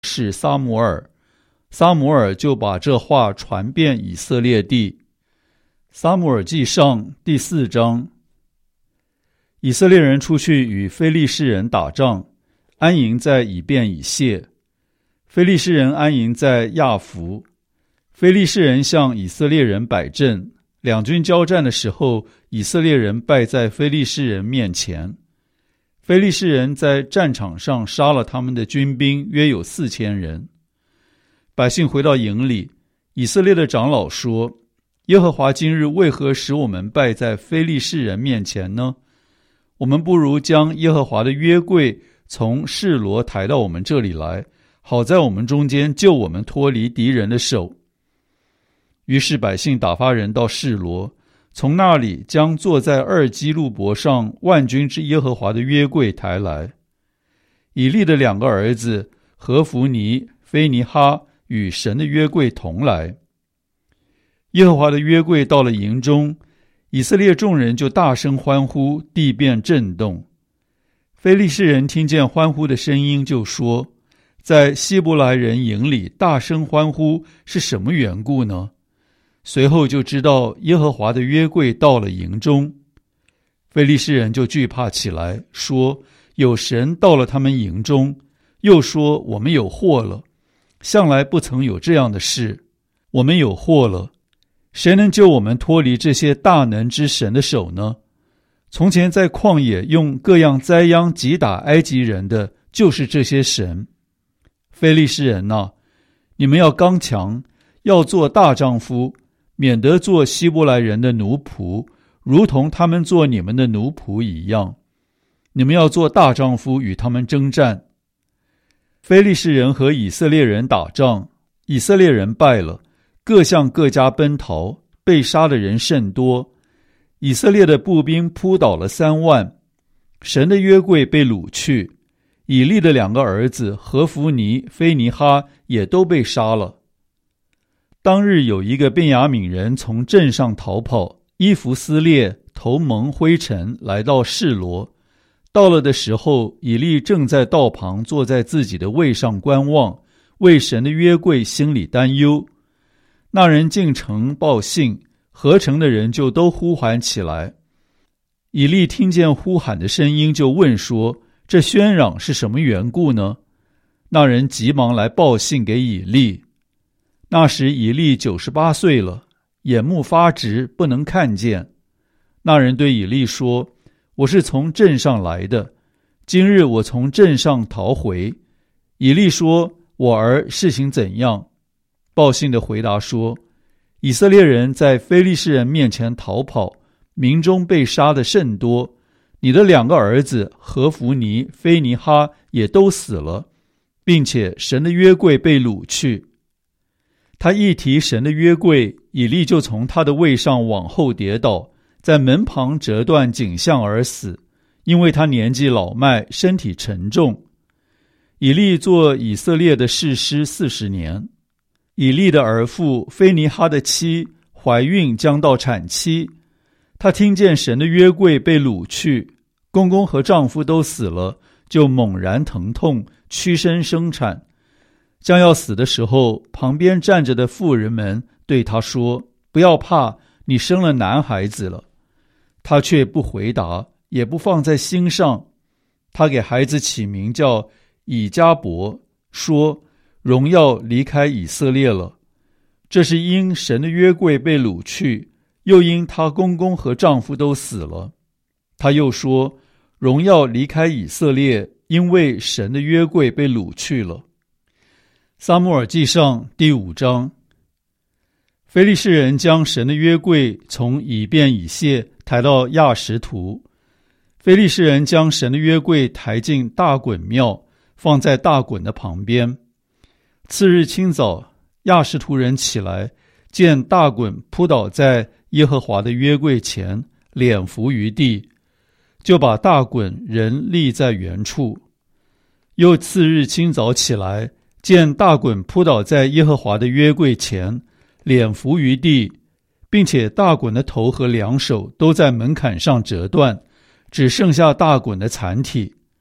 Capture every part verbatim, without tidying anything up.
是撒母耳，撒母耳就把这话传遍以色列地。撒母耳记上第四章。以色列人出去与非利士人打仗，安营在以便以谢。非利士人安营在亚弗。非利士人向以色列人摆阵，两军交战的时候，以色列人败在非利士人面前。非利士人在战场上杀了他们的军兵，约有四千人。百姓回到营里，以色列的长老说：耶和华今日为何使我们败在非利士人面前呢？我们不如将耶和华的约柜从示罗抬到我们这里来，好在我们中间救我们脱离敌人的手。于是百姓打发人到示罗，从那里将坐在二基路伯上万军之耶和华的约柜抬来。以利的两个儿子何弗尼、菲尼哈与神的约柜同来。耶和华的约柜到了营中，以色列众人就大声欢呼，地便震动。非利士人听见欢呼的声音，就说：在希伯来人营里大声欢呼是什么缘故呢？随后就知道耶和华的约柜到了营中。非利士人就惧怕起来，说：有神到了他们营中。又说：我们有祸了，向来不曾有这样的事，我们有祸了。谁能救我们脱离这些大能之神的手呢？从前在旷野用各样灾殃击打埃及人的，就是这些神。非利士人啊，你们要刚强，要做大丈夫，免得做希伯来人的奴仆，如同他们做你们的奴仆一样。你们要做大丈夫，与他们征战。非利士人和以色列人打仗，以色列人败了，各向各家奔逃，被杀的人甚多。以色列的步兵扑倒了三万，神的约柜被掳去。以利的两个儿子何弗尼、菲尼哈也都被杀了。当日有一个便雅悯人从镇上逃跑，衣服撕裂，头蒙灰尘，来到示罗。到了的时候，以利正在道旁坐在自己的位上观望，为神的约柜心里担忧。那人进城报信，合城的人就都呼喊起来。以利听见呼喊的声音，就问说：这喧嚷是什么缘故呢？那人急忙来报信给以利。那时以利九十八岁了，眼目发直，不能看见。那人对以利说：我是从镇上来的，今日我从镇上逃回。以利说：我儿事情怎样？报信的回答说：以色列人在非利士人面前逃跑，民中被杀的甚多，你的两个儿子何弗尼、菲尼哈也都死了，并且神的约柜被掳去。他一提神的约柜，以利就从他的位上往后跌倒，在门旁折断颈项而死，因为他年纪老迈，身体沉重。以利做以色列的士师四十年。以利的儿妇菲尼哈的妻怀孕，将到产期。她听见神的约柜被掳去，公公和丈夫都死了，就猛然疼痛，屈身生产。将要死的时候，旁边站着的妇人们对她说：不要怕，你生了男孩子了。她却不回答，也不放在心上。她给孩子起名叫以迦伯，说：荣耀离开以色列了。这是因神的约柜被掳去，又因她公公和丈夫都死了。她又说：荣耀离开以色列，因为神的约柜被掳去了。撒母耳记上第五章。非利士人将神的约柜从以便以谢抬到亚实图。非利士人将神的约柜抬进大衮庙，放在大衮的旁边。次日清早，亚实图人起来，见大衮扑倒在耶和华的约柜前，脸伏于地，就把大衮人立在原处。又次日清早起来，见大衮扑倒在耶和华的约柜前，脸伏于地，并且大衮的头和两手都在门槛上折断，只剩下大衮的残体。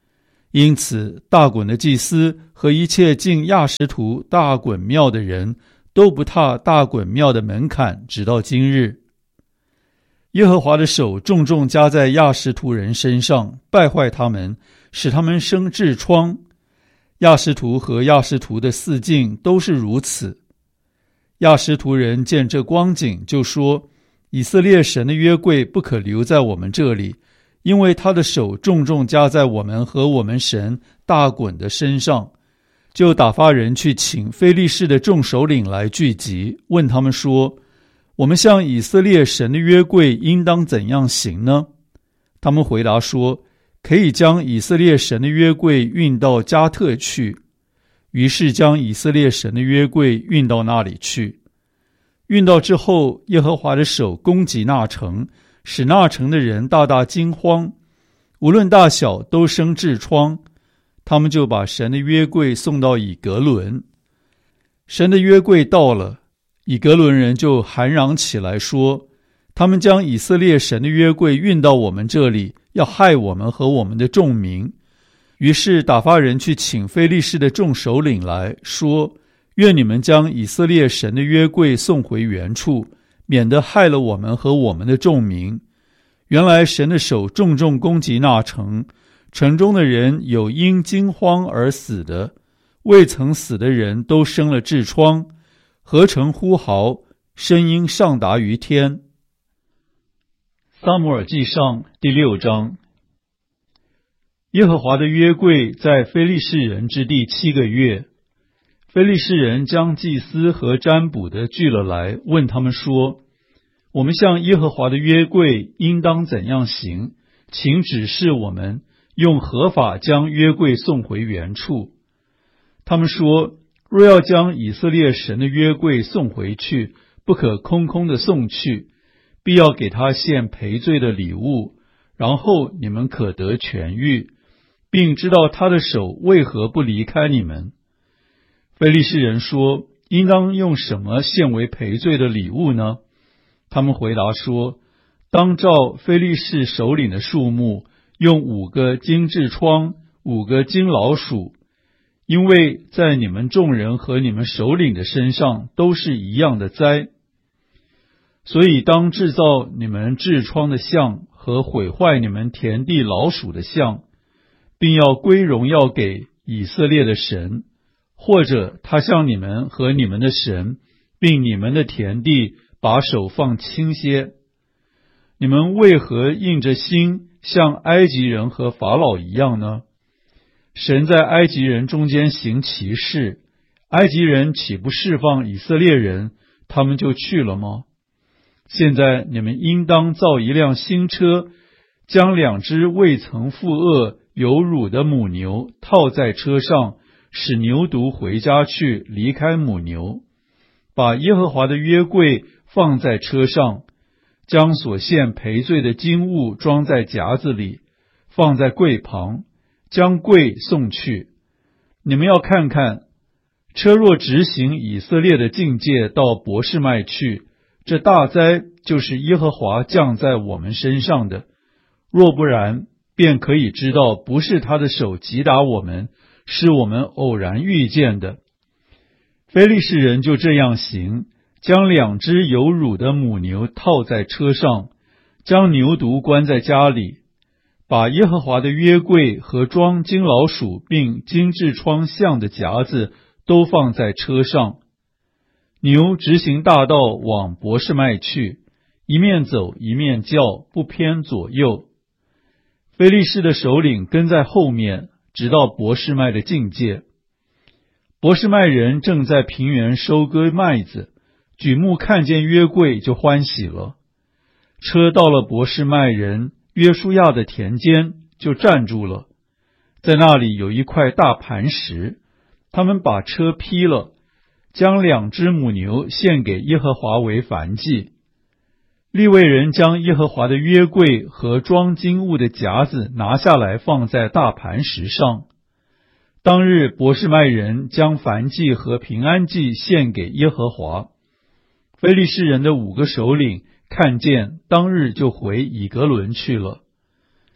因此大衮的祭司和一切进亚实图大衮庙的人都不踏大衮庙的门槛，直到今日。耶和华的手重重加在亚实图人身上，败坏他们，使他们生痔疮。亚实图和亚实图的四境都是如此。亚实图人见这光景，就说：以色列神的约柜不可留在我们这里，因为他的手重重加在我们和我们神大衮的身上。就打发人去请非利士的众首领来聚集，问他们说：我们向以色列神的约柜应当怎样行呢？他们回答说：可以将以色列神的约柜运到加特去。于是将以色列神的约柜运到那里去。运到之后，耶和华的手攻击那城，使那城的人大大惊慌，无论大小都生痔疮。他们就把神的约柜送到以革伦。神的约柜到了，以革伦人就喊嚷起来说：他们将以色列神的约柜运到我们这里，要害我们和我们的众民。于是打发人去请非利士的众首领来说：愿你们将以色列神的约柜送回原处，免得害了我们和我们的众民。原来神的手重重攻击那城，城中的人有因惊慌而死的，未曾死的人都生了痔疮，合城呼号，声音上达于天。撒母耳记上第六章。耶和华的约柜在非利士人之地七个月，非利士人将祭司和占卜的聚了来，问他们说：我们向耶和华的约柜应当怎样行？请指示我们，用合法将约柜送回原处。他们说：若要将以色列神的约柜送回去，不可空空的送去，必要给他献赔罪的礼物，然后你们可得痊愈，并知道他的手为何不离开你们。非利士人说：应当用什么献为赔罪的礼物呢？他们回答说：当照非利士首领的数目，用五个金痔疮，五个金老鼠，因为在你们众人和你们首领的身上都是一样的灾。所以当制造你们痔疮的像和毁坏你们田地老鼠的像，并要归荣耀给以色列的神，或者他向你们和你们的神，并你们的田地把手放轻些。你们为何硬着心像埃及人和法老一样呢？神在埃及人中间行奇事，埃及人岂不释放以色列人，他们就去了吗？现在你们应当造一辆新车，将两只未曾负轭有乳的母牛套在车上，使牛犊回家去，离开母牛。把耶和华的约柜放在车上，将所献赔罪的金物装在夹子里，放在柜旁，将柜送去。你们要看看，车若直行以色列的境界到伯示麦去，这大灾就是耶和华降在我们身上的；若不然，便可以知道不是他的手击打我们，是我们偶然遇见的。非利士人就这样行，将两只有乳的母牛套在车上，将牛犊关在家里，把耶和华的约柜和装金老鼠并金痔疮像的夹子都放在车上。牛直行大道往伯示麦去，一面走一面叫，不偏左右。非利士的首领跟在后面，直到伯示麦的境界。伯示麦人正在平原收割麦子，举目看见约柜就欢喜了。车到了伯示麦人约书亚的田间，就站住了。在那里有一块大磐石，他们把车劈了，将两只母牛献给耶和华为燔祭。利未人将耶和华的约柜和装金物的夹子拿下来，放在大磐石上。当日伯示麦人将燔祭和平安祭献给耶和华。非利士人的五个首领看见，当日就回以革伦去了。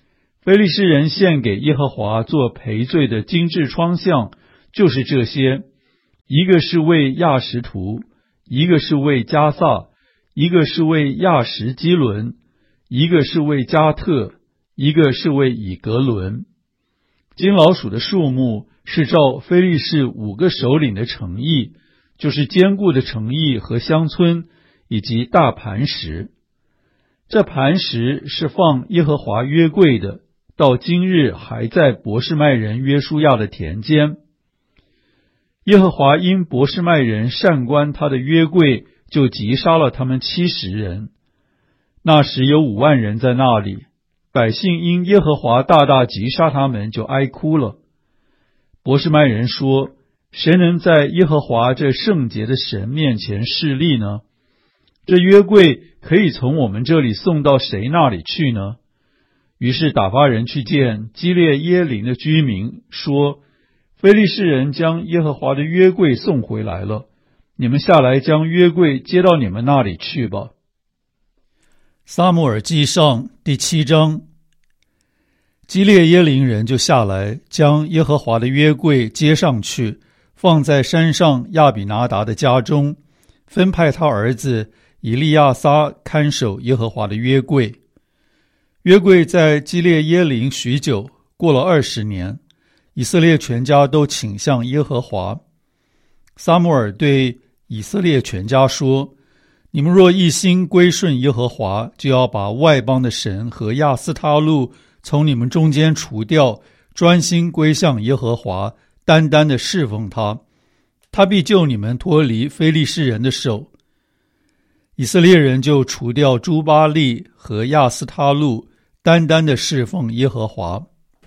非利士人献给耶和华做赔罪的金质窗像，就是这些：一个是为亚什图，一个是为加萨，一个是为亚什基伦，一个是为加特，一个是为以格伦。金老鼠的数目是照非利士五个首领的城邑，就是坚固的城邑和乡村，以及大磐石。这磐石是放耶和华约柜的，到今日还在伯示麦人约书亚的田间。耶和华因伯示麦人擅观他的约柜，就击杀了他们七十人。那时有五万人在那里，百姓因耶和华大大击杀他们，就哀哭了。伯示麦人说：谁能在耶和华这圣洁的神面前侍立呢？这约柜可以从我们这里送到谁那里去呢？于是打发人去见基列耶琳的居民，说：非利士人将耶和华的约柜送回来了，你们下来将约柜接到你们那里去吧。撒母耳记上第七章。基列耶琳人就下来，将耶和华的约柜接上去，放在山上亚比拿达的家中，分派他儿子以利亚撒看守耶和华的约柜。约柜在基列耶琳许久，过了二十年，以色列全家都倾向耶和华。撒母耳对以色列全家说：你们若一心归顺耶和华，就要把外邦的神和亚斯他路从你们中间除掉，专心归向耶和华，单单的侍奉他，他必救你们脱离非利士人的手。以色列人就除掉诸巴力和亚斯他路，单单的侍奉耶和华。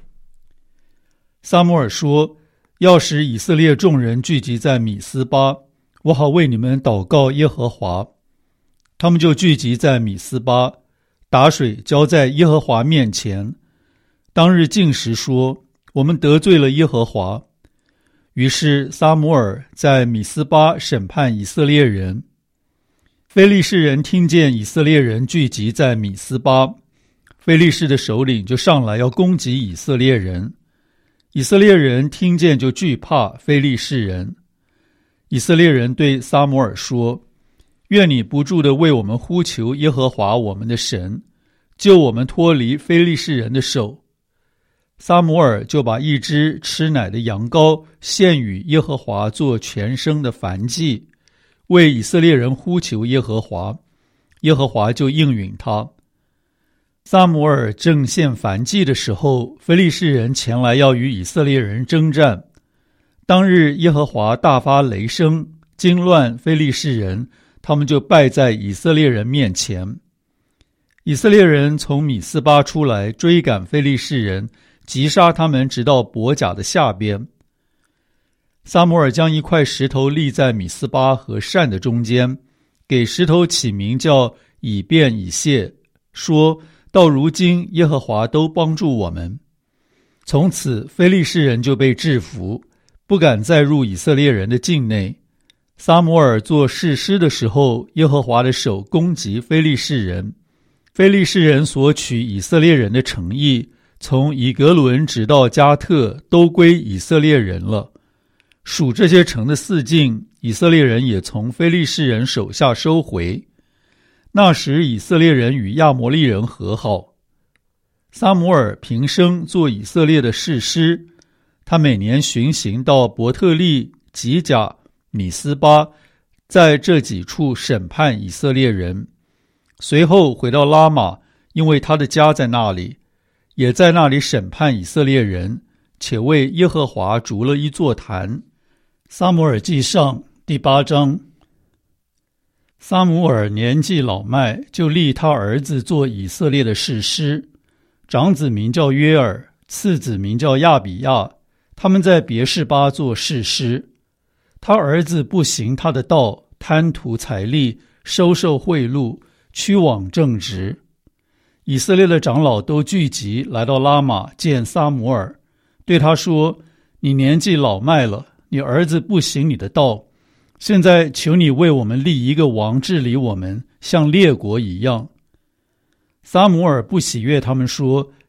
撒母耳说：要使以色列众人聚集在米斯巴，我好为你们祷告耶和华。他们就聚集在米斯巴，打水浇在耶和华面前。当日禁食说：我们得罪了耶和华。于是撒母耳在米斯巴审判以色列人。非利士人听见以色列人聚集在米斯巴，非利士的首领就上来要攻击以色列人。以色列人听见就惧怕非利士人。以色列人对撒母耳说：愿你不住地为我们呼求耶和华我们的神，救我们脱离非利士人的手。撒母耳就把一只吃奶的羊羔献与耶和华做全牲的燔祭，为以色列人呼求耶和华，耶和华就应允他。撒母耳正献燔祭的时候，非利士人前来要与以色列人征战。当日耶和华大发雷声，惊乱非利士人，他们就败在以色列人面前。以色列人从米斯巴出来，追赶非利士人，击杀他们，直到伯甲的下边。撒母耳将一块石头立在米斯巴和善的中间，给石头起名叫以便以谢，说：到如今耶和华都帮助我们。从此非利士人就被制服，不敢再入以色列人的境内。撒母耳做士师的时候，耶和华的手攻击非利士人，非利士人所取以色列人的城邑，从以格伦直到加特，都归以色列人了。属这些城的四境，以色列人也从非利士人手下收回。那时以色列人与亚摩利人和好。撒母耳平生做以色列的士师，他每年巡行到伯特利、吉甲、米斯巴，在这几处审判以色列人。随后回到拉玛，因为他的家在那里，也在那里审判以色列人，且为耶和华筑了一座坛。撒母耳记上第八章。撒母耳年纪老迈，就立他儿子做以色列的士师。长子名叫约尔，次子名叫亚比亚，他们在别是巴做士师。他儿子不行他的道，贪图财利，收受贿赂，屈枉正直。以色列的长老都聚集来到拉玛见撒母耳，对他说：你年纪老迈了，你儿子不行你的道，现在求你为我们立一个王治理我们，像列国一样。撒母耳不喜悦他们说：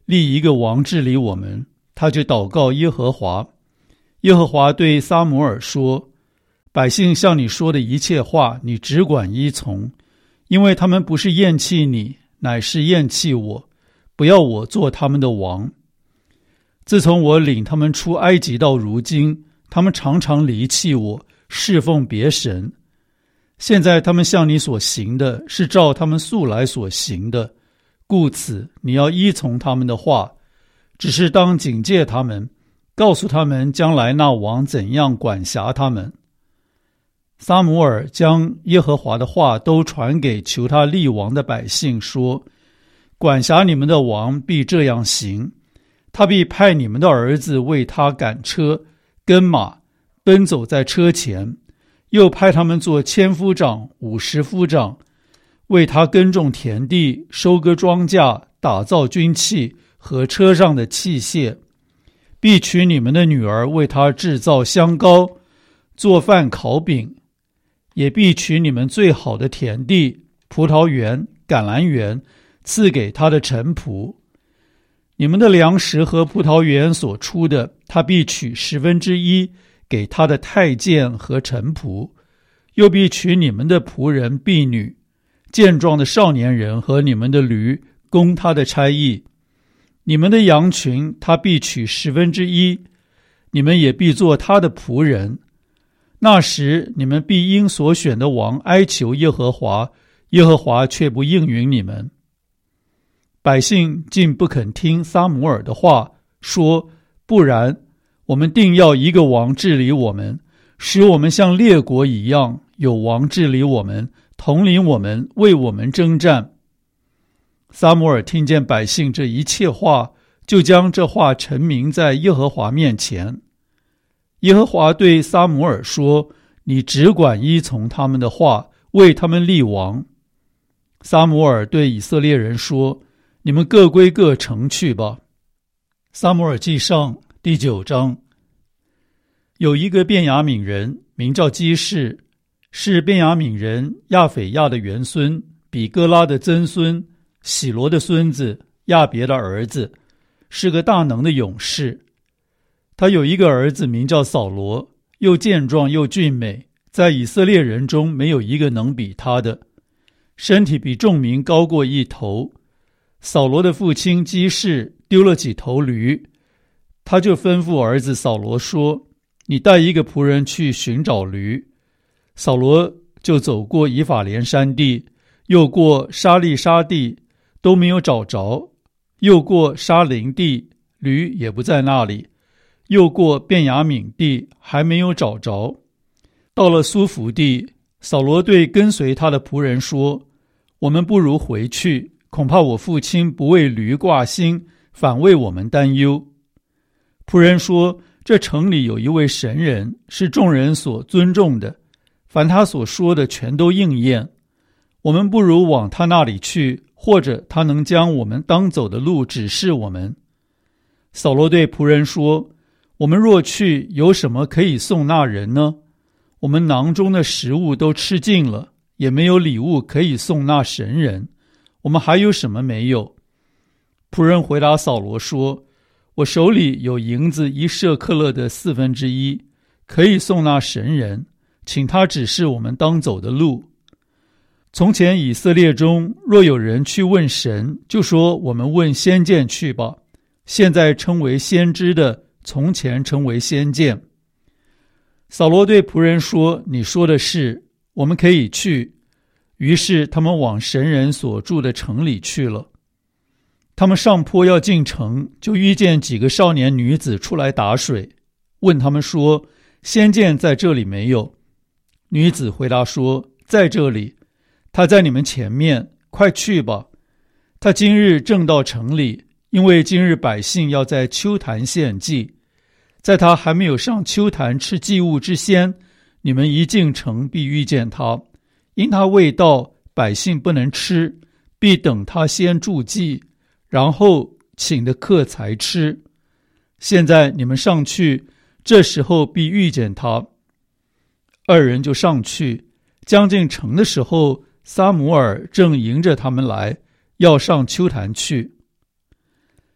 立一个王治理我们。他就祷告耶和华。耶和华对撒母耳说，百姓向你说的一切话，你只管依从，因为他们不是厌弃你，乃是厌弃我，不要我做他们的王。自从我领他们出埃及到如今，他们常常离弃我，侍奉别神。现在他们向你所行的是照他们素来所行的，故此你要依从他们的话，只是当警戒他们，告诉他们将来那王怎样管辖他们。撒母耳将耶和华的话都传给求他立王的百姓，说，管辖你们的王必这样行，他必派你们的儿子为他赶车跟马，奔走在车前，又派他们做千夫长、五十夫长，为他耕种田地，收割庄稼，打造军器和车上的器械。必娶你们的女儿为他制造香膏，做饭烤饼，也必取你们最好的田地、葡萄园、橄榄园，赐给他的臣仆。你们的粮食和葡萄园所出的，他必取十分之一给他的太监和臣仆，又必取你们的仆人婢女、健壮的少年人和你们的驴，供他的差役。你们的羊群他必取十分之一，你们也必做他的仆人。那时你们必因所选的王哀求耶和华，耶和华却不应允你们。百姓竟不肯听撒母耳的话，说，不然，我们定要一个王治理我们，使我们像列国一样，有王治理我们，统领我们，为我们征战。撒母耳听见百姓这一切话，就将这话陈明在耶和华面前。耶和华对撒母耳说，你只管依从他们的话，为他们立王。撒母耳对以色列人说，你们各归各城去吧。撒母耳记上第九章。有一个便雅悯人，名叫基士，是便雅悯人亚斐亚的元孙，比哥拉的曾孙，喜罗的孙子，亚别的儿子，是个大能的勇士。他有一个儿子名叫扫罗，又健壮又俊美，在以色列人中没有一个能比他的，身体比众民高过一头。扫罗的父亲基士丢了几头驴，他就吩咐儿子扫罗说，你带一个仆人去寻找驴。扫罗就走过以法莲山地，又过沙利沙地，都没有找着，又过沙林地，驴也不在那里，又过便雅悯地，还没有找着。到了苏弗地，扫罗对跟随他的仆人说，我们不如回去，恐怕我父亲不为驴挂心，反为我们担忧。仆人说，这城里有一位神人，是众人所尊重的，凡他所说的全都应验。我们不如往他那里去，或者他能将我们当走的路指示我们。扫罗对仆人说，我们若去，有什么可以送那人呢？我们囊中的食物都吃尽了，也没有礼物可以送那神人，我们还有什么没有？仆人回答扫罗说，我手里有银子一舍克勒的四分之一，可以送那神人，请他指示我们当走的路。从前以色列中若有人去问神，就说我们问先见去吧，现在称为先知的，从前称为先见。扫罗对仆人说，你说的是，我们可以去。于是他们往神人所住的城里去了。他们上坡要进城，就遇见几个少年女子出来打水，问他们说，先见在这里没有？女子回答说，在这里，他在你们前面，快去吧。他今日正到城里，因为今日百姓要在丘坛献祭，在他还没有上丘坛吃祭物之先，你们一进城必遇见他，因他未到，百姓不能吃，必等他先祝祭，然后请的客才吃。现在你们上去，这时候必遇见他。二人就上去，将近城的时候，撒母耳正迎着他们来，要上丘坛去。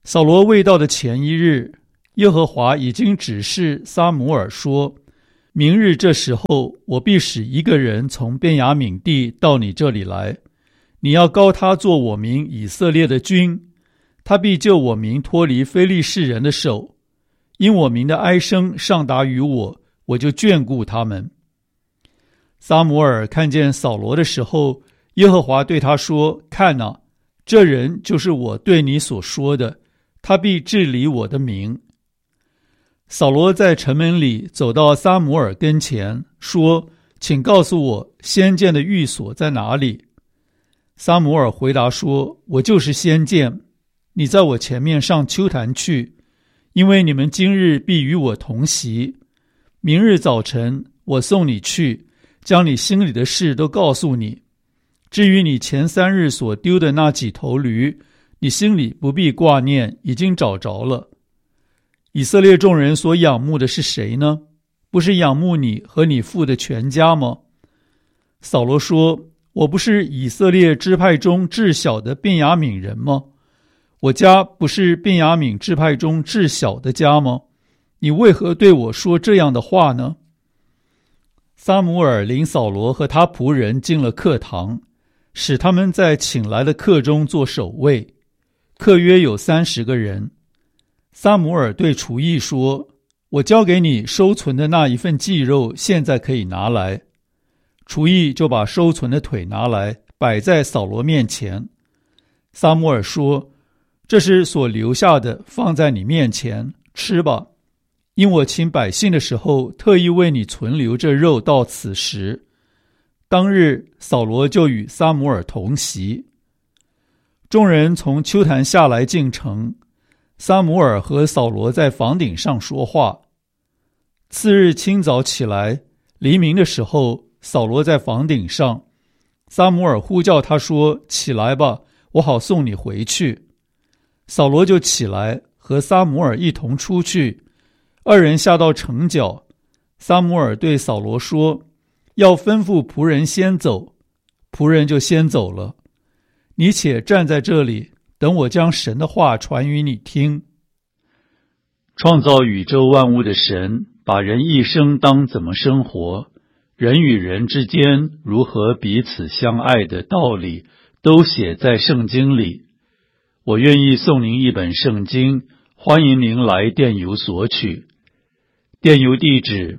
扫罗未到的前一日，耶和华已经指示撒母耳说，明日这时候，我必使一个人从便雅悯地到你这里来，你要膏他做我民以色列的君，他必救我民脱离非利士人的手，因我民的哀声上达于我，我就眷顾他们。撒母耳看见扫罗的时候，耶和华对他说，看哪，这人就是我对你所说的，他必治理我的民。扫罗在城门里走到撒母耳跟前，说，请告诉我先见的寓所在哪里。撒母耳回答说，我就是先见，你在我前面上丘坛去，因为你们今日必与我同席，明日早晨我送你去，将你心里的事都告诉你。至于你前三日所丢的那几头驴，你心里不必挂念，已经找着了。以色列众人所仰慕的是谁呢？不是仰慕你和你父的全家吗？扫罗说，我不是以色列支派中至小的便雅悯人吗？我家不是便雅悯支派中至小的家吗？你为何对我说这样的话呢？撒母耳领扫罗和他仆人进了客堂，使他们在请来的客中做守卫，客约有三十个人。撒母耳对厨役说，我交给你收存的那一份祭肉现在可以拿来。厨役就把收存的腿拿来，摆在扫罗面前。撒母耳说，这是所留下的，放在你面前，吃吧。因我请百姓的时候，特意为你存留这肉到此时。当日扫罗就与撒母耳同席。众人从丘坛下来进城，撒母耳和扫罗在房顶上说话。次日清早起来，黎明的时候，扫罗在房顶上，撒母耳呼叫他说，起来吧，我好送你回去。扫罗就起来，和撒母耳一同出去。二人下到城角，撒母耳对扫罗说，要吩咐仆人先走。仆人就先走了。你且站在这里，等我将神的话传于你听。创造宇宙万物的神，把人一生当怎么生活，人与人之间如何彼此相爱的道理，都写在圣经里。我愿意送您一本圣经，欢迎您来电邮索取。电邮地址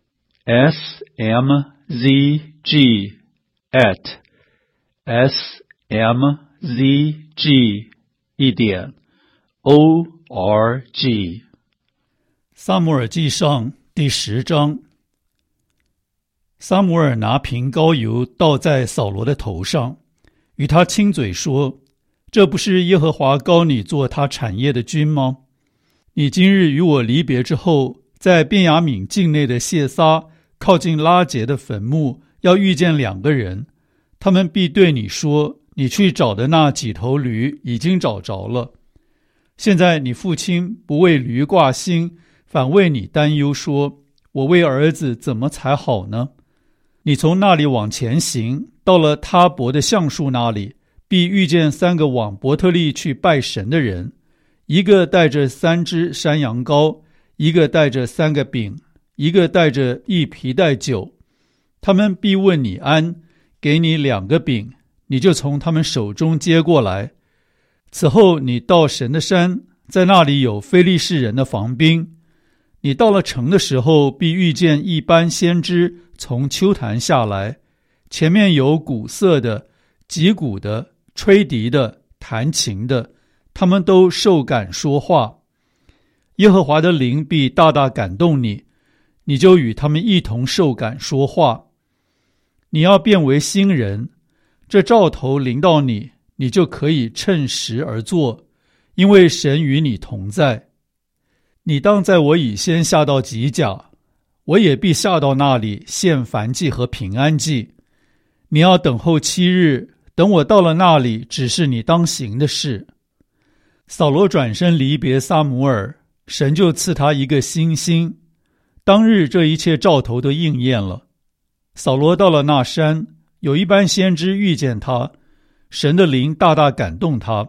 s m z g at s m z g 一点 o r g。 撒母耳记上第十章。撒母耳拿瓶膏油倒在扫罗的头上，与他亲嘴说，这不是耶和华膏你做他产业的君吗？你今日与我离别之后，在便雅悯境内的谢撒靠近拉结的坟墓，要遇见两个人，他们必对你说，你去找的那几头驴已经找着了。现在你父亲不为驴挂心，反为你担忧，说，我为儿子怎么才好呢？你从那里往前行，到了他伯的橡树那里，必遇见三个往伯特利去拜神的人，一个带着三只山羊羔，一个带着三个饼，一个带着一皮带酒。他们必问你安，给你两个饼，你就从他们手中接过来。此后你到神的山，在那里有非利士人的防兵。你到了城的时候，必遇见一班先知从丘坛下来，前面有鼓瑟的、击鼓的、吹笛的、弹琴的，他们都受感说话。耶和华的灵必大大感动你，你就与他们一同受感说话。你要变为新人，这兆头临到你，你就可以趁时而做，因为神与你同在。你当在我以先下到吉甲，我也必下到那里献燔祭和平安祭。你要等候七日，等我到了那里，只是你当行的事。扫罗转身离别撒母耳，神就赐他一个新心。当日这一切兆头都应验了。扫罗到了那山，有一班先知遇见他，神的灵大大感动他，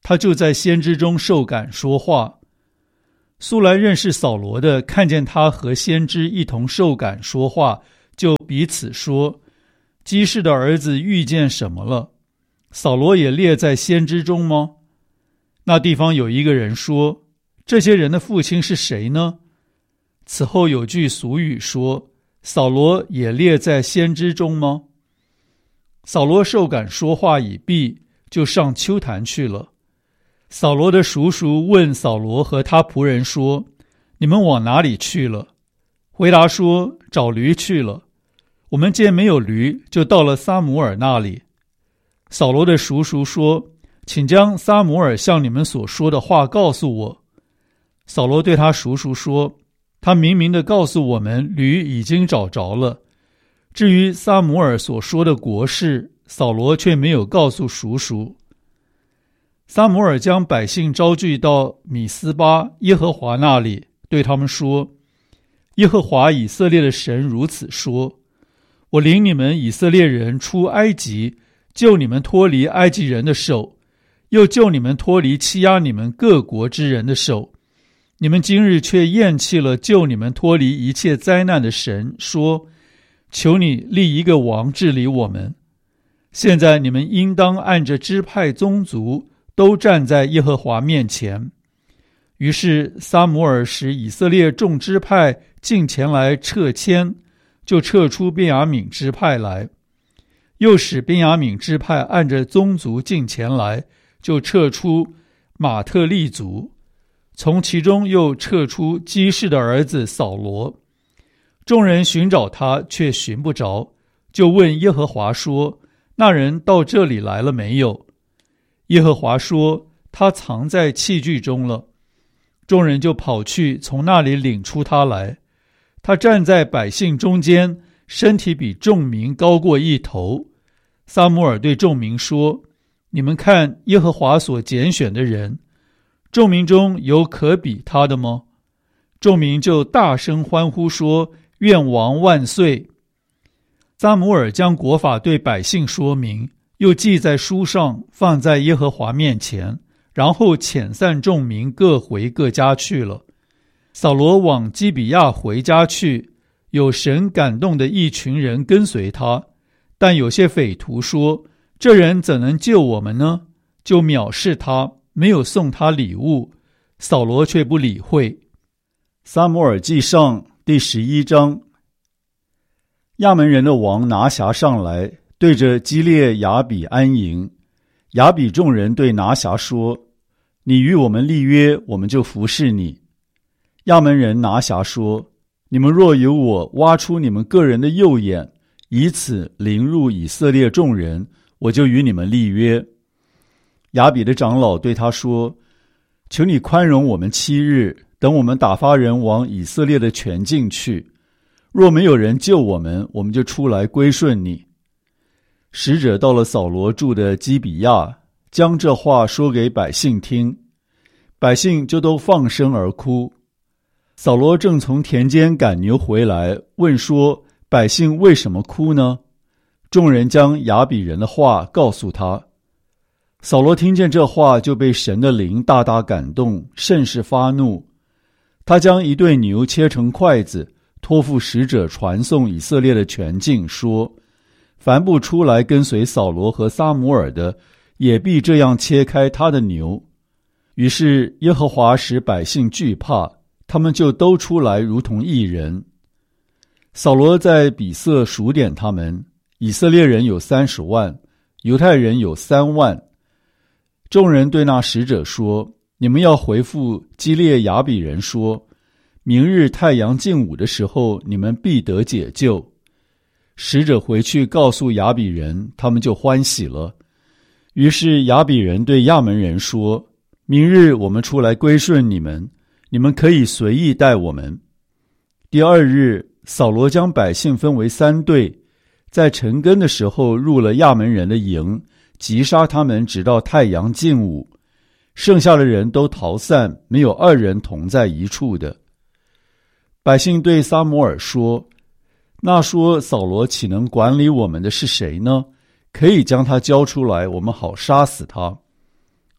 他就在先知中受感说话。素来认识扫罗的，看见他和先知一同受感说话，就彼此说，基士的儿子遇见什么了？扫罗也列在先知中吗？那地方有一个人说，这些人的父亲是谁呢？此后有句俗语说，扫罗也列在先知中吗？扫罗受感说话已毕，就上丘坛去了。扫罗的叔叔问扫罗和他仆人说，你们往哪里去了？回答说，找驴去了。我们见没有驴，就到了撒母耳那里。扫罗的叔叔说，请将撒母耳向你们所说的话告诉我。扫罗对他叔叔说，他明明地告诉我们，驴已经找着了。至于撒母耳所说的国事，扫罗却没有告诉叔叔。撒母耳将百姓招聚到米斯巴耶和华那里，对他们说，耶和华以色列的神如此说，我领你们以色列人出埃及，救你们脱离埃及人的手，又救你们脱离欺压你们各国之人的手。你们今日却厌弃了救你们脱离一切灾难的神，说，求你立一个王治理我们。现在你们应当按着支派宗族都站在耶和华面前。于是撒母耳使以色列众支派进前来撤迁，就撤出便雅悯支派来；又使便雅悯支派按着宗族进前来，就撤出马特利族，从其中又撤出基士的儿子扫罗。众人寻找他，却寻不着，就问耶和华说，那人到这里来了没有？耶和华说，他藏在器具中了。众人就跑去，从那里领出他来。他站在百姓中间，身体比众民高过一头。撒母耳对众民说，你们看耶和华所拣选的人，众民中有可比他的吗？众民就大声欢呼说，愿王万岁。撒母耳将国法对百姓说明，又记在书上，放在耶和华面前，然后遣散众民，各回各家去了。扫罗往基比亚回家去，有神感动的一群人跟随他，但有些匪徒说，这人怎能救我们呢？就藐视他，没有送他礼物。扫罗却不理会。撒母耳记上第十一章。亚门人的王拿辖上来，对着基列雅比安营。雅比众人对拿辖说，你与我们立约，我们就服侍你。亚门人拿辖说，你们若有我挖出你们个人的右眼，以此凌辱以色列众人，我就与你们立约。雅比的长老对他说，求你宽容我们七日，等我们打发人往以色列的全境去，若没有人救我们，我们就出来归顺你。使者到了扫罗住的基比亚，将这话说给百姓听，百姓就都放声而哭。扫罗正从田间赶牛回来，问说，百姓为什么哭呢？众人将雅比人的话告诉他。扫罗听见这话，就被神的灵大大感动，甚是发怒。他将一对牛切成筷子，托付使者传送以色列的全境，说，凡不出来跟随扫罗和撒母耳的，也必这样切开他的牛。于是耶和华使百姓惧怕，他们就都出来如同一人。扫罗在比色数点他们，以色列人有三十万，犹太人有三万。众人对那使者说，你们要回复基列雅比人说，明日太阳近午的时候，你们必得解救。使者回去告诉雅比人，他们就欢喜了。于是雅比人对亚门人说，明日我们出来归顺你们，你们可以随意待我们。第二日，扫罗将百姓分为三队，在晨更的时候入了亚门人的营，击杀他们，直到太阳近午。剩下的人都逃散，没有二人同在一处的。百姓对撒母耳说，那说扫罗岂能管理我们的是谁呢？可以将他交出来，我们好杀死他。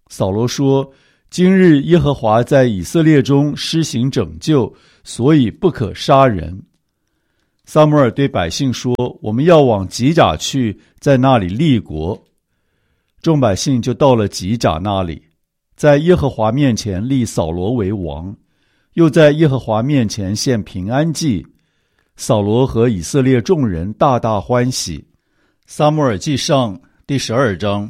扫罗说，今日耶和华在以色列中施行拯救，所以不可杀人。撒母耳对百姓说，我们要往吉甲去，在那里立国。众百姓就到了吉甲那里，在耶和华面前立扫罗为王，又在耶和华面前献平安祭。扫罗和以色列众人大大欢喜。撒母耳记上第十二章。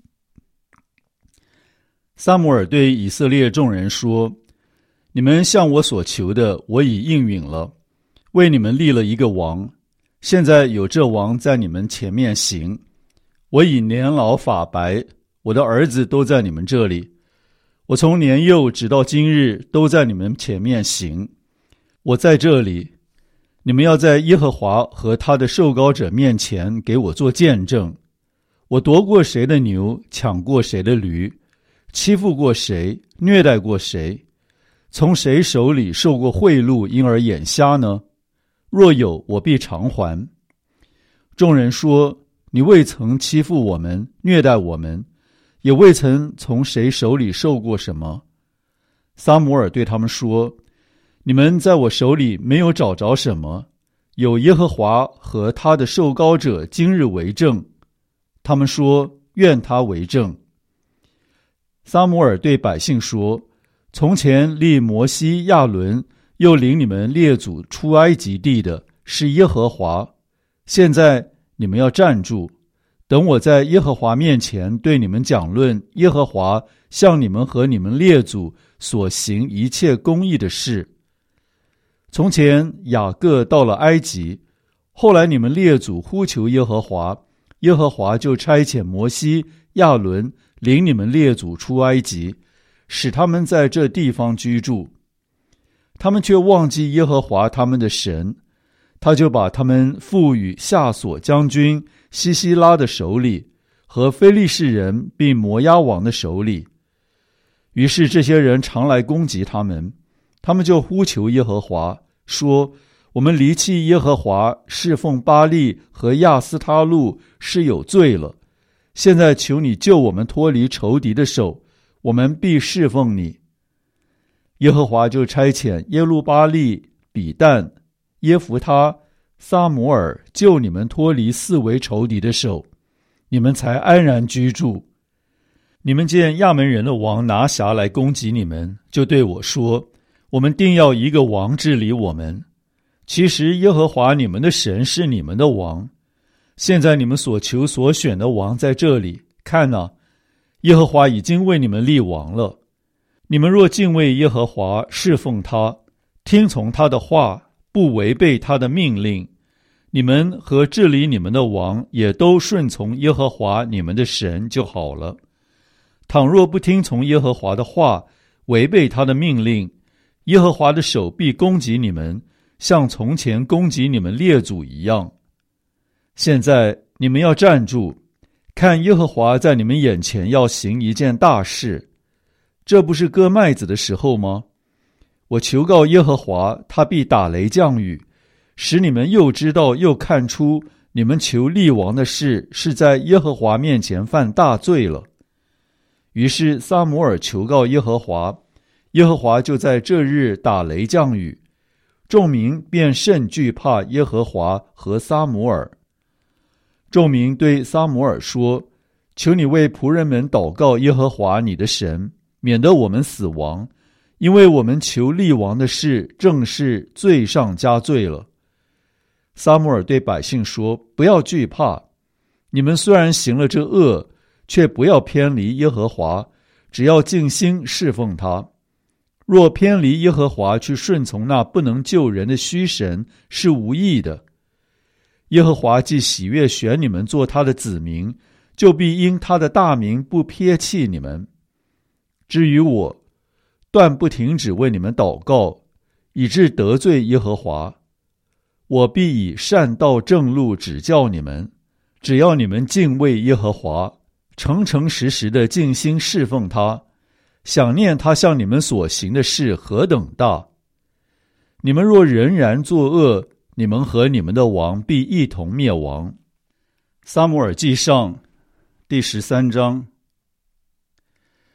撒母耳对以色列众人说，你们向我所求的，我已应允了，为你们立了一个王，现在有这王在你们前面行。我已年老发白，我的儿子都在你们这里，我从年幼直到今日都在你们前面行。我在这里，你们要在耶和华和他的受膏者面前给我做见证。我夺过谁的牛，抢过谁的驴，欺负过谁，虐待过谁，从谁手里受过贿赂，因而眼瞎呢？若有，我必偿还。众人说，你未曾欺负我们，虐待我们，也未曾从谁手里受过什么。撒母耳对他们说，你们在我手里没有找着什么，有耶和华和他的受膏者今日为证。他们说，愿他为证。撒母耳对百姓说，从前立摩西、亚伦，又领你们列祖出埃及地的是耶和华。现在你们要站住，等我在耶和华面前对你们讲论耶和华向你们和你们列祖所行一切公义的事。从前雅各到了埃及，后来你们列祖呼求耶和华，耶和华就差遣摩西、亚伦领你们列祖出埃及，使他们在这地方居住。他们却忘记耶和华他们的神，他就把他们付与夏索将军西西拉的手里，和非利士人并摩押王的手里。于是这些人常来攻击他们，他们就呼求耶和华，说，我们离弃耶和华，侍奉巴力和亚斯他路是有罪了。现在求你救我们脱离仇敌的手，我们必侍奉你。耶和华就差遣耶路巴力、比但、耶弗他、撒母耳救你们脱离四围仇敌的手，你们才安然居住。你们见亚门人的王拿辖来攻击你们，就对我说，我们定要一个王治理我们。其实耶和华你们的神是你们的王。现在你们所求所选的王在这里，看啊，耶和华已经为你们立王了。你们若敬畏耶和华，侍奉他，听从他的话，不违背他的命令，你们和治理你们的王也都顺从耶和华你们的神就好了。倘若不听从耶和华的话，违背他的命令，耶和华的手必攻击你们，像从前攻击你们列祖一样。现在你们要站住，看耶和华在你们眼前要行一件大事。这不是割麦子的时候吗？我求告耶和华，他必打雷降雨，使你们又知道又看出，你们求立王的事是在耶和华面前犯大罪了。于是撒母耳求告耶和华，耶和华就在这日打雷降雨，众民便甚惧怕耶和华和撒母耳。众民对撒母耳说，求你为仆人们祷告耶和华你的神，免得我们死亡，因为我们求立王的事正是罪上加罪了。撒母耳对百姓说，不要惧怕，你们虽然行了这恶，却不要偏离耶和华，只要尽心侍奉他。若偏离耶和华去顺从那不能救人的虚神，是无益的。耶和华既喜悦选你们做他的子民，就必因他的大名不撇弃你们。至于我，断不停止为你们祷告，以致得罪耶和华。我必以善道正路指教你们，只要你们敬畏耶和华，诚诚实实的尽心侍奉他，想念他向你们所行的事何等大。你们若仍然作恶，你们和你们的王必一同灭亡。撒母耳记上第十三章。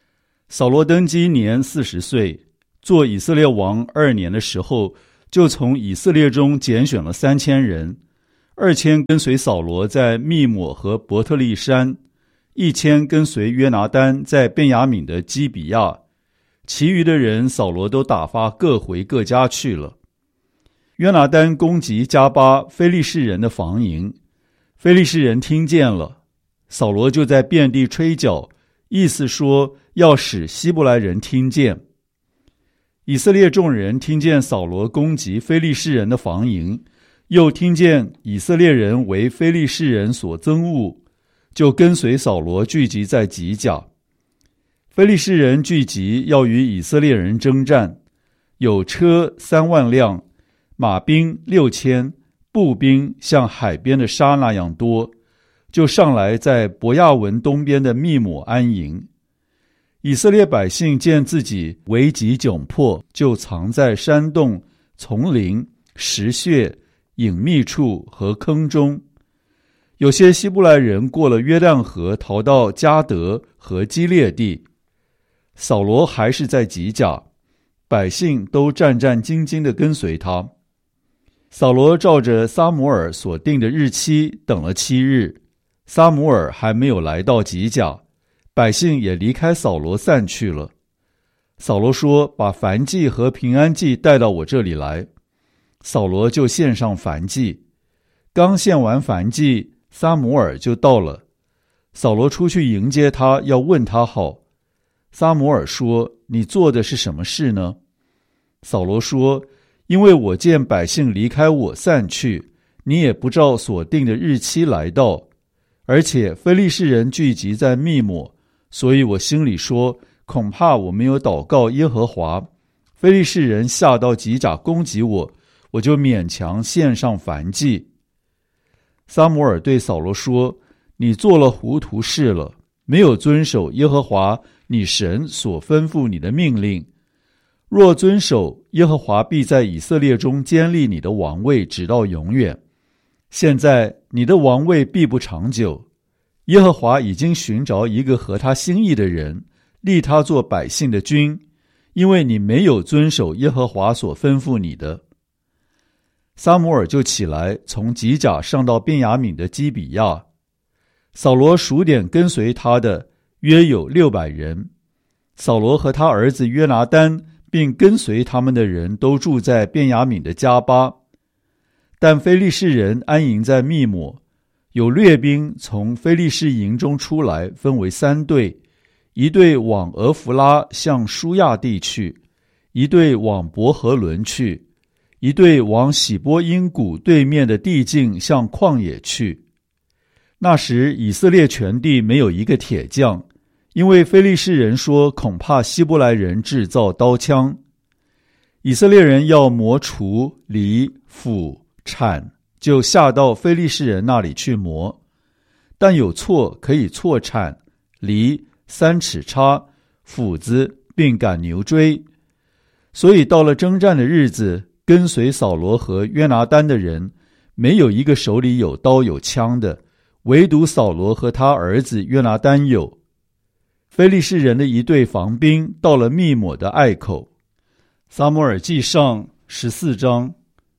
扫罗登基年四十岁，做以色列王二年的时候，就从以色列中拣选了三千人，二千跟随扫罗在密抹和伯特利山，一千跟随约拿单在便雅悯的基比亚，其余的人扫罗都打发各回各家去了。约拿单攻击加巴非利士人的防营，非利士人听见了，扫罗就在遍地吹角，意思说要使希伯来人听见。以色列众人听见扫罗攻击非利士人的防营，又听见以色列人为非利士人所憎恶，就跟随扫罗聚集在吉甲。非利士人聚集要与以色列人征战，有车三万辆，马兵六千，步兵像海边的沙那样多，就上来在伯亚文东边的密抹安营。以色列百姓见自己危急窘迫，就藏在山洞、丛林、石穴、隐秘处和坑中。有些希伯来人过了约旦河，逃到迦得和基列地。扫罗还是在吉甲，百姓都战战兢兢地跟随他。扫罗照着撒母耳所定的日期等了七日，撒母耳还没有来到吉甲，百姓也离开扫罗散去了。扫罗说：“把燔祭和平安祭带到我这里来。”扫罗就献上燔祭。刚献完燔祭，撒母耳就到了。扫罗出去迎接他，要问他好。撒母耳说：“你做的是什么事呢？”扫罗说：“因为我见百姓离开我散去，你也不照所定的日期来到，而且非利士人聚集在密抹，所以我心里说，恐怕我没有祷告耶和华，非利士人下到吉甲攻击我，我就勉强献上燔祭。”撒母耳对扫罗说：“你做了糊涂事了，没有遵守耶和华你神所吩咐你的命令。若遵守，耶和华必在以色列中坚立你的王位，直到永远。现在你的王位必不长久。耶和华已经寻找一个合他心意的人，立他做百姓的君，因为你没有遵守耶和华所吩咐你的。”撒母耳就起来，从吉甲上到便雅悯的基比亚。扫罗数点跟随他的，约有六百人。扫罗和他儿子约拿单并跟随他们的人都住在便雅悯的迦巴。但非利士人安营在密抹，有掠兵从非利士营中出来，分为三队，一队往俄弗拉向舒亚地去，一队往伯和伦去，一队往喜波因谷对面的地境向旷野去。那时以色列全地没有一个铁匠，因为非利士人说恐怕希伯来人制造刀枪。以色列人要磨锄、犁、斧、铲，就下到非利士人那里去磨。但有锉可以锉铲、犁、三尺叉、斧子，并赶牛追。所以到了征战的日子，跟随扫罗和约拿单的人，没有一个手里有刀有枪的，唯独扫罗和他儿子约拿单有。非利士人的一队防兵到了密抹的隘口。撒母耳记上十四章。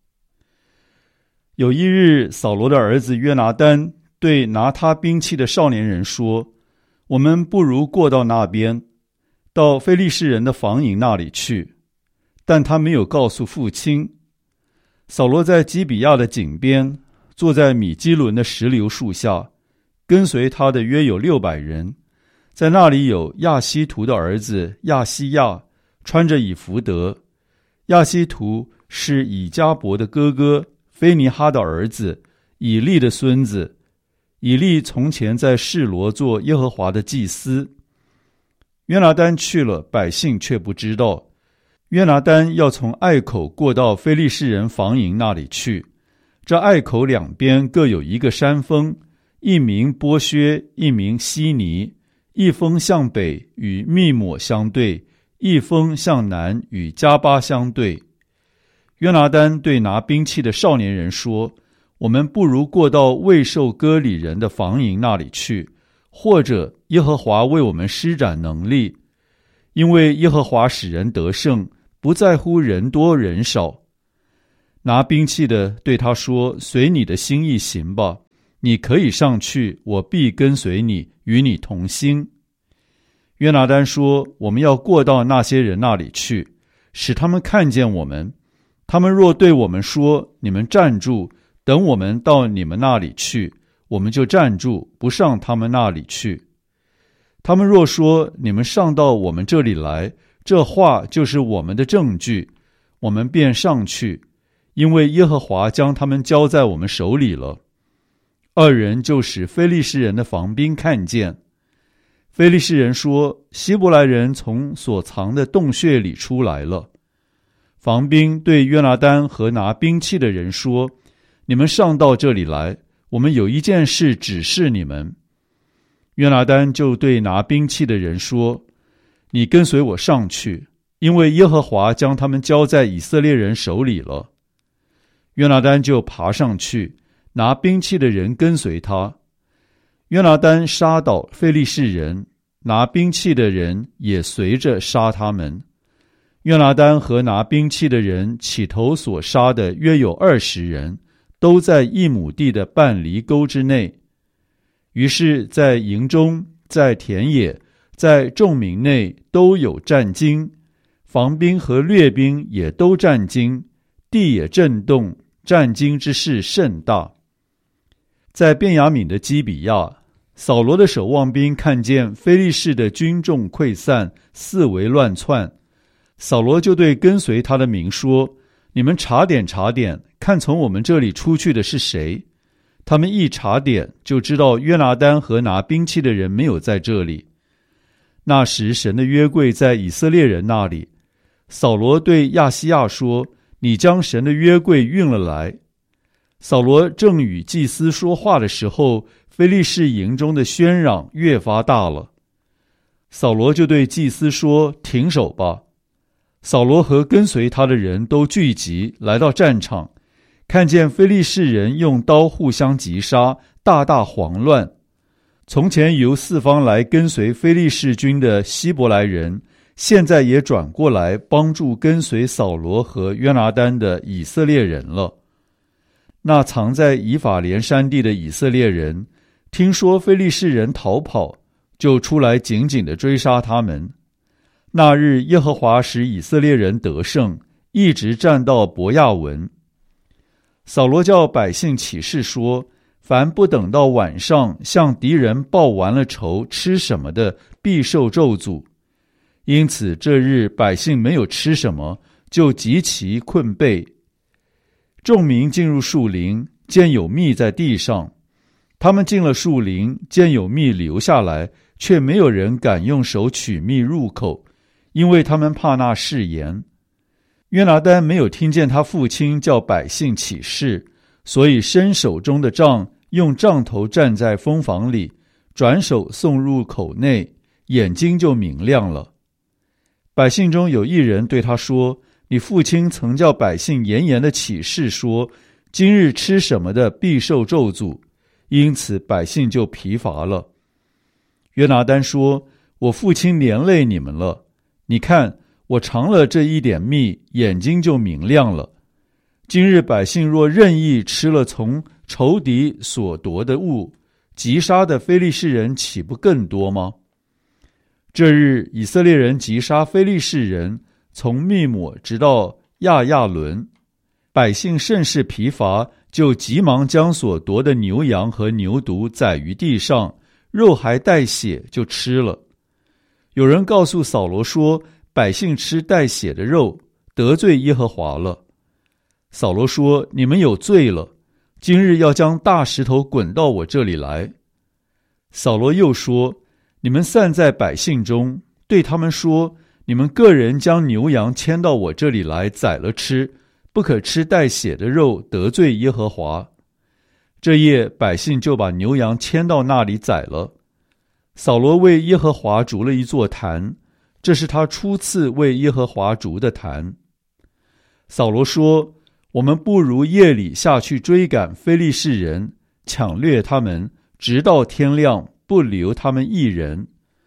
有一日，扫罗的儿子约拿单对拿他兵器的少年人说：“我们不如过到那边，到非利士人的防营那里去。”但他没有告诉父亲。扫罗在基比亚的井边，坐在米基伦的石榴树下，跟随他的约有六百人。在那里有亚希图的儿子亚西亚，穿着以弗得。亚希图是以迦伯的哥哥，菲尼哈的儿子，以利的孙子。以利从前在示罗做耶和华的祭司。约拿单去了，百姓却不知道。约拿单要从隘口过到非利士人防营那里去，这隘口两边各有一个山峰，一名波薛，一名西尼，一峰向北与密抹相对，一峰向南与迦巴相对。约拿单对拿兵器的少年人说：“我们不如过到未受割礼人的防营那里去，或者耶和华为我们施展能力。 因为耶和华使人得胜，不在乎人多人少。拿兵器的对他说，随你的心意行吧，你可以上去，我必跟随你，与你同心。约拿单说，我们要过到那些人那里去，使他们看见我们。他们若对我们说，你们站住，等我们到你们那里去，我们就站住，不上他们那里去。他们若说，你们上到我们这里来，这话就是我们的证据，我们便上去，因为耶和华将他们交在我们手里了。二人就使非利士人的防兵看见。非利士人说，希伯来人从所藏的洞穴里出来了。防兵对约拿单和拿兵器的人说，你们上到这里来，我们有一件事指示你们。约拿单就对拿兵器的人说，你跟随我上去，因为耶和华将他们交在以色列人手里了。约拿单就爬上去，拿兵器的人跟随他。约拿单杀倒非利士人，拿兵器的人也随着杀他们。约拿单和拿兵器的人起头所杀的约有二十人，都在一亩地的半犁沟之内。于是在营中，在田野，在众民内都有战惊，防兵和掠兵也都战惊，地也震动，战惊之事甚大。在便雅悯的基比亚，扫罗的守望兵看见非利士的军众溃散，四围乱窜，扫罗就对跟随他的民说，你们查点查点，看从我们这里出去的是谁。他们一查点，就知道约拿单和拿兵器的人没有在这里。那时神的约柜在以色列人那里，扫罗对亚西亚说，你将神的约柜运了来。扫罗正与祭司说话的时候，非利士营中的喧嚷越发大了。扫罗就对祭司说，停手吧。扫罗和跟随他的人都聚集来到战场，看见非利士人用刀互相击杀，大大慌乱。从前由四方来跟随非利士军的希伯来人，现在也转过来帮助跟随扫罗和约拿单的以色列人了。那藏在以法莲山地的以色列人，听说非利士人逃跑，就出来紧紧地追杀他们。那日耶和华使以色列人得胜，一直战到伯亚文。扫罗叫百姓起誓说，凡不等到晚上向敌人报完了仇吃什么的，必受咒诅。因此这日百姓没有吃什么，就极其困惫。众民进入树林，见有蜜在地上，他们进了树林，见有蜜流下来，却没有人敢用手取蜜入口，因为他们怕那誓言。约拿单没有听见他父亲叫百姓起誓，所以伸手中的杖，用杖头站在蜂房里，转手送入口内，眼睛就明亮了。百姓中有一人对他说，你父亲曾叫百姓严严的起誓说，今日吃什么的必受咒诅，因此百姓就疲乏了。约拿单说，我父亲连累你们了，你看我尝了这一点蜜，眼睛就明亮了。今日百姓若任意吃了从仇敌所夺的物，击杀的非利士人岂不更多吗？这日以色列人击杀非利士人，从密抹直到亚亚伦，百姓甚是疲乏，就急忙将所夺的牛羊和牛犊宰于地上，肉还带血就吃了。有人告诉扫罗说，百姓吃带血的肉，得罪耶和华了。扫罗说，你们有罪了，今日要将大石头滚到我这里来。扫罗又说，你们散在百姓中，对他们说，你们个人将牛羊牵到我这里来宰了吃，不可吃带血的肉，得罪耶和华。这夜百姓就把牛羊牵到那里宰了。扫罗为耶和华筑了一座坛，这是他初次为耶和华筑的坛。扫罗说，我们不如夜里下去追赶非利士人，抢掠他们，直到天亮，不留他们一人。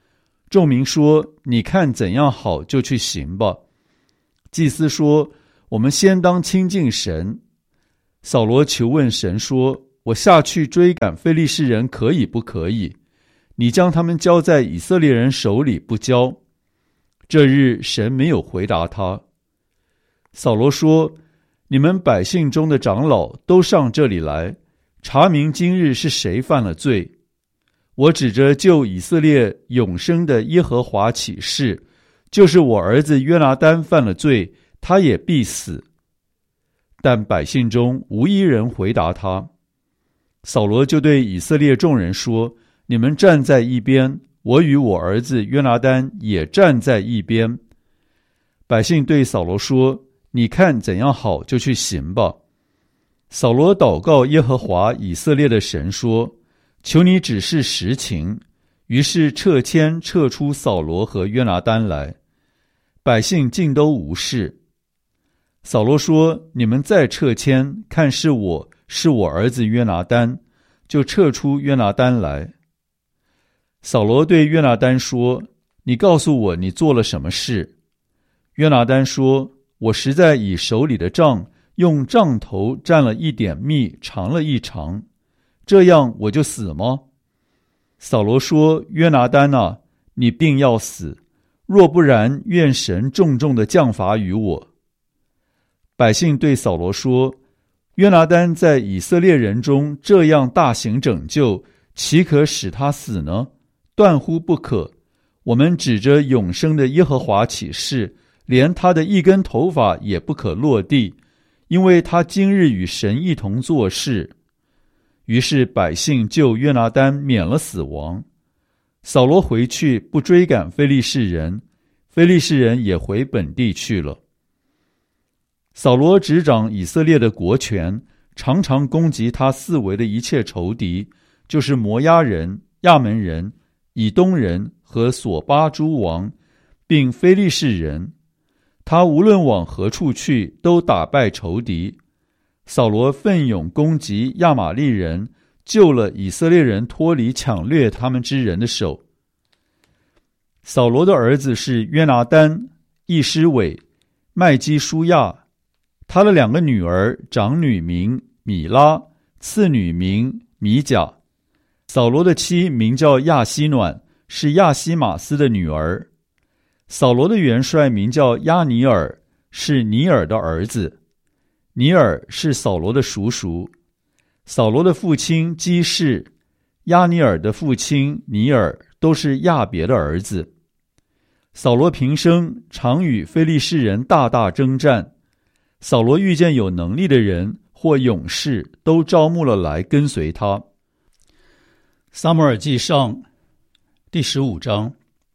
众民说：你看怎样好就去行吧。祭司说：我们先当亲近神。扫罗求问神说：我下去追赶非利士人可以不可以？你将他们交在以色列人手里不交？这日神没有回答他。扫罗说：你们百姓中的长老都上这里来，查明今日是谁犯了罪。我指着救以色列永生的耶和华起誓，就是我儿子约拿单犯了罪，他也必死。但百姓中无一人回答他。扫罗就对以色列众人说：你们站在一边，我与我儿子约拿单也站在一边。百姓对扫罗说：你看怎样好就去行吧。扫罗祷告耶和华以色列的神说：求你指示实情。于是撤迁撤出扫罗和约拿单来，百姓尽都无事。扫罗说：你们再撤迁，看是我是我儿子约拿单，就撤出约拿单来。扫罗对约拿单说：你告诉我你做了什么事？约拿单说：我实在以手里的杖用杖头蘸了一点蜜尝了一尝，这样我就死吗？扫罗说：约拿单啊，你定要死，若不然，愿神重重的降罚于我。百姓对扫罗说：约拿单在以色列人中这样大行拯救，岂可使他死呢？断乎不可。我们指着永生的耶和华起誓，连他的一根头发也不可落地，因为他今日与神一同做事。于是百姓救约拿单免了死亡。扫罗回去不追赶非利士人，非利士人也回本地去了。扫罗执掌以色列的国权，常常攻击他四围的一切仇敌，就是摩押人、亚门人、以东人和索巴诸王，并非利士人。他无论往何处去，都打败仇敌。扫罗奋勇攻击亚玛利人，救了以色列人脱离抢掠他们之人的手。扫罗的儿子是约拿单、易施伟、麦基舒亚。他的两个女儿，长女名米拉，次女名米甲。扫罗的妻名叫亚希暖，是亚希马斯的女儿。扫罗的元帅名叫亚尼尔，是尼尔的儿子。尼尔是扫罗的叔叔。扫罗的父亲基士、亚尼尔的父亲尼尔都是亚别的儿子。扫罗平生常与非利士人大大征战。扫罗遇见有能力的人或勇士，都招募了来跟随他。撒母耳记上第十五章。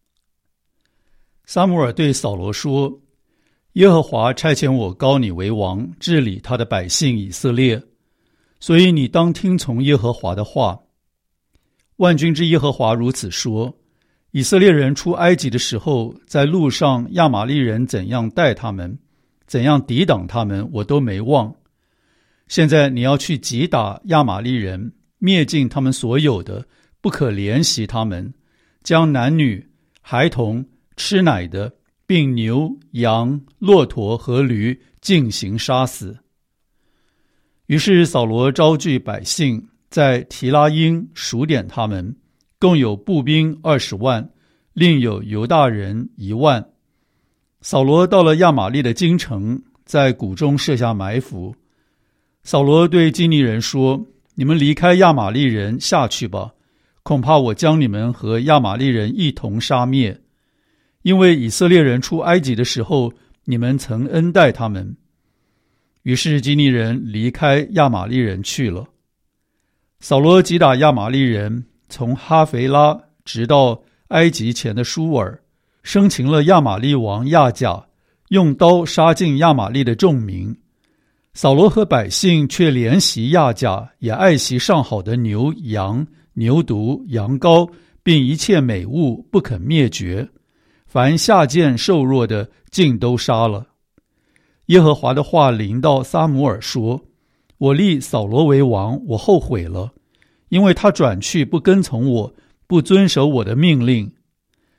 撒母耳对扫罗说：耶和华差遣我膏你为王，治理他的百姓以色列，所以你当听从耶和华的话。万军之耶和华如此说：以色列人出埃及的时候，在路上亚玛利人怎样待他们，怎样抵挡他们，我都没忘。现在你要去击打亚玛利人，灭尽他们所有的，不可怜惜他们，将男女、孩童、吃奶的，并牛、羊、骆驼和驴尽行杀死。于是扫罗招聚百姓，在提拉因数点他们，共有步兵二十万，另有犹大人一万。扫罗到了亚玛利的京城，在谷中设下埋伏。扫罗对基尼人说：你们离开亚玛利人下去吧，恐怕我将你们和亚玛利人一同杀灭。因为以色列人出埃及的时候，你们曾恩待他们。于是基尼人离开亚玛利人去了。扫罗击打亚玛利人，从哈肥拉直到埃及前的舒尔，生擒了亚玛利王亚甲，用刀杀尽亚玛利的众民。扫罗和百姓却怜惜亚甲，也爱惜上好的牛、羊、牛犊、羊羔，并一切美物，不肯灭绝。凡下贱瘦弱的，尽都杀了。耶和华的话临到撒母耳说：我立扫罗为王，我后悔了，因为他转去不跟从我，不遵守我的命令。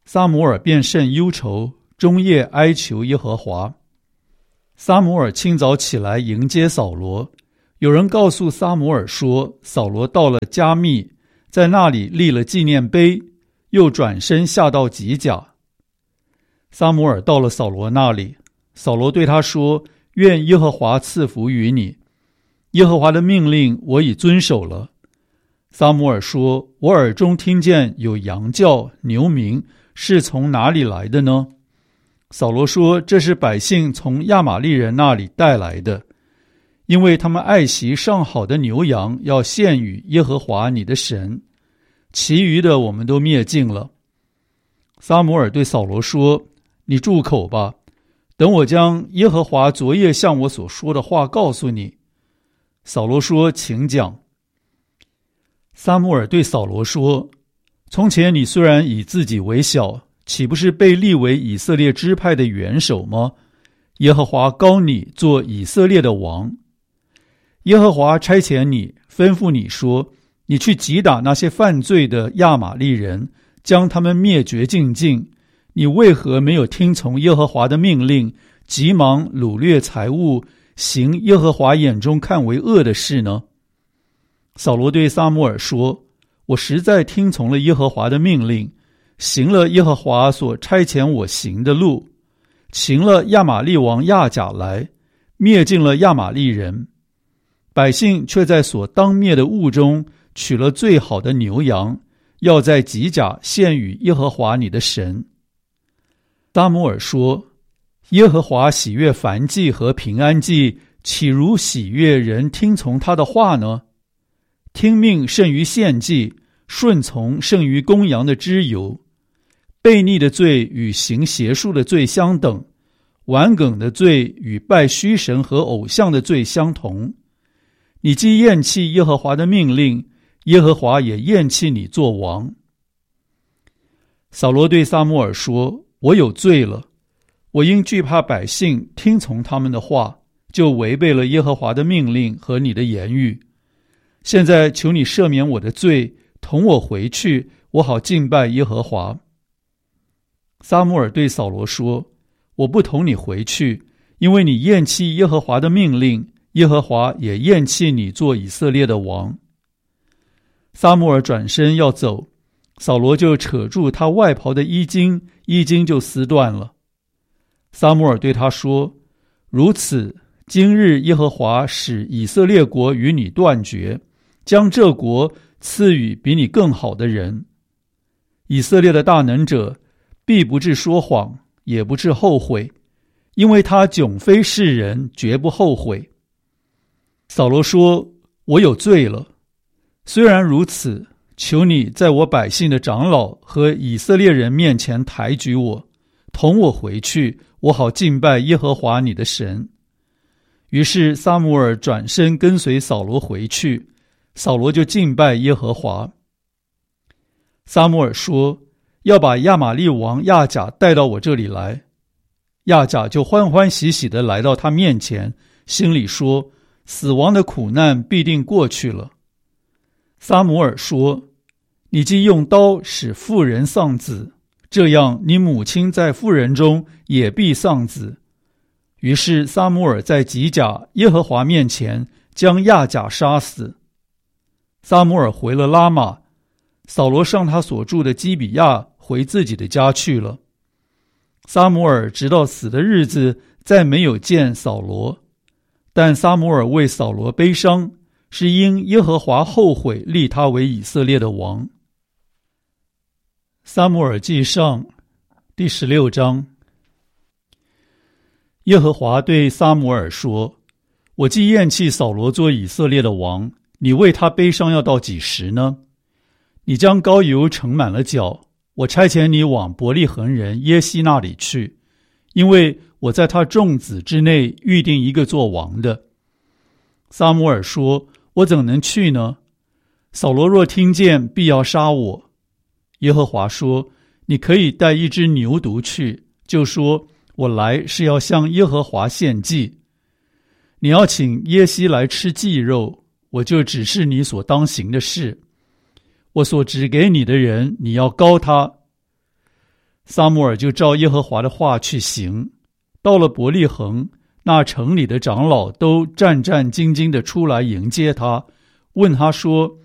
撒母耳便甚忧愁，终夜哀求耶和华。撒母耳清早起来迎接扫罗，有人告诉撒母耳说，扫罗到了加密，在那里立了纪念碑，又转身下到吉甲。撒母耳到了扫罗那里，扫罗对他说，愿耶和华赐福于你，耶和华的命令我已遵守了。撒母耳说，我耳中听见有羊叫牛鸣，是从哪里来的呢？扫罗说，这是百姓从亚玛利人那里带来的，因为他们爱惜上好的牛羊，要献与耶和华你的神，其余的我们都灭尽了。撒母耳对扫罗说，你住口吧，等我将耶和华昨夜向我所说的话告诉你。扫罗说，请讲。撒母耳对扫罗说，从前你虽然以自己为小，岂不是被立为以色列支派的元首吗？耶和华膏你做以色列的王。耶和华差遣你，吩咐你说，你去击打那些犯罪的亚玛利人，将他们灭绝净尽。你为何没有听从耶和华的命令，急忙掳掠财物，行耶和华眼中看为恶的事呢？扫罗对撒母耳说，我实在听从了耶和华的命令，行了耶和华所差遣我行的路，擒了亚玛利王亚甲来，灭尽了亚玛利人。百姓却在所当灭的物中取了最好的牛羊，要在吉甲献与耶和华你的神。撒母耳说，耶和华喜悦燔祭和平安祭，岂如喜悦人听从他的话呢？听命胜于献祭，顺从胜于公羊的脂油。悖逆的罪与行邪术的罪相等，顽梗的罪与拜虚神和偶像的罪相同。你既厌弃耶和华的命令，耶和华也厌弃你做王。扫罗对撒母耳说，我有罪了，我因惧怕百姓，听从他们的话，就违背了耶和华的命令和你的言语。现在求你赦免我的罪，同我回去，我好敬拜耶和华。撒母耳对扫罗说，我不同你回去，因为你厌弃耶和华的命令，耶和华也厌弃你做以色列的王。撒母耳转身要走，扫罗就扯住他外袍的衣襟，衣襟就撕断了。撒母耳对他说，如此，今日耶和华使以色列国与你断绝，将这国赐予比你更好的人。以色列的大能者必不致说谎，也不致后悔，因为他迥非世人，绝不后悔。扫罗说，我有罪了，虽然如此，求你在我百姓的长老和以色列人面前抬举我，同我回去，我好敬拜耶和华你的神。于是撒母耳转身跟随扫罗回去，扫罗就敬拜耶和华。撒母耳说，要把亚玛利王亚甲带到我这里来。亚甲就欢欢喜喜地来到他面前，心里说，死亡的苦难必定过去了。撒母耳说，你既用刀使妇人丧子，这样你母亲在妇人中也必丧子。于是撒母耳在吉甲耶和华面前将亚甲杀死。撒母耳回了拉玛，扫罗上他所住的基比亚，回自己的家去了。撒母耳直到死的日子再没有见扫罗，但撒母耳为扫罗悲伤，是因耶和华后悔立他为以色列的王。撒母耳记上第十六章。耶和华对撒母耳说，我既厌弃扫罗做以色列的王，你为他悲伤要到几时呢？你将膏油盛满了脚，我差遣你往伯利恒人耶西那里去，因为我在他众子之内预定一个做王的。撒母耳说，我怎能去呢？扫罗若听见，必要杀我。耶和华说，你可以带一只牛犊去，就说，我来是要向耶和华献祭。你要请耶西来吃祭肉，我就指示你所当行的事。我所指给你的人，你要膏他。 撒母耳就照耶和华的话去行。到了伯利恒，那城里的长老都战战兢兢地出来迎接他，问他说：